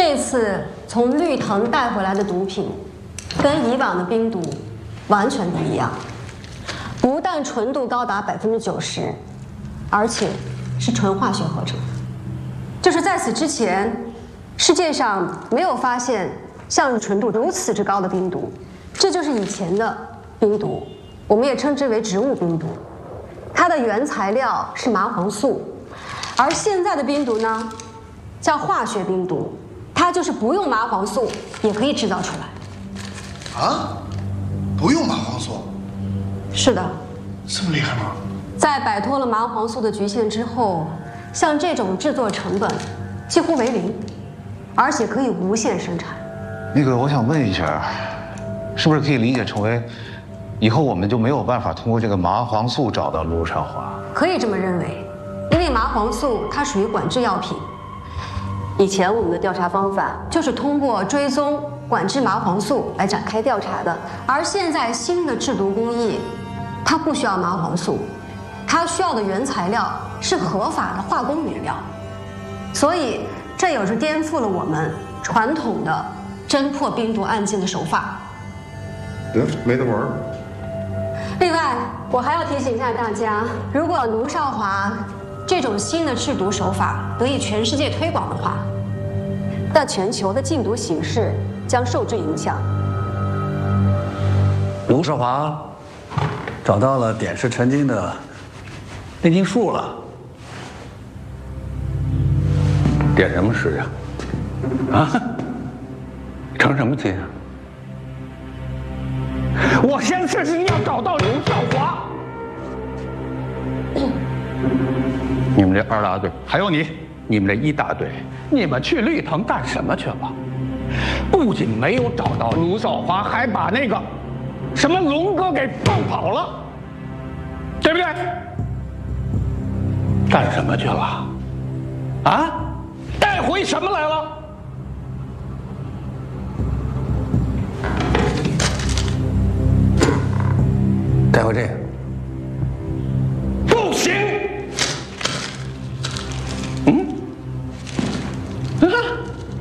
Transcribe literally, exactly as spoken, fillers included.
这次从绿藤带回来的毒品，跟以往的冰毒完全不一样，不但纯度高达百分之九十，而且是纯化学合成。就是在此之前，世界上没有发现像纯度如此之高的冰毒，这就是以前的冰毒，我们也称之为植物冰毒。它的原材料是麻黄素，而现在的冰毒呢，叫化学冰毒。 它就是不用麻黄素也可以制造出来， 啊？不用麻黄素？ 是的。 这么厉害吗？ 在摆脱了麻黄素的局限之后，像这种制作成本几乎为零，而且可以无限生产。 那个，我想问一下，是不是可以理解成为，以后我们就没有办法通过这个麻黄素找到卢少华？ 可以这么认为，因为麻黄素它属于管制药品。 以前我们的调查方法就是通过追踪管制麻黄素来展开调查的，而现在新的制毒工艺，它不需要麻黄素，它需要的原材料是合法的化工原料，所以这也是颠覆了我们传统的侦破冰毒案件的手法。 得，没得玩。 另外，我还要提醒一下大家，如果卢少华 这种新的制毒手法得以全世界推广的话，那全球的禁毒形势将受之影响。 卢少华找到了点石成金的炼金术了。 点什么石呀？啊？成什么金啊？我现在是要找到刘少华。你们这二大队，还有你，你们这一大队，你们去绿藤干什么去了？不仅没有找到卢少华，还把那个什么龙哥给放跑了，对不对？干什么去了？啊？带回什么来了？ 带回这个。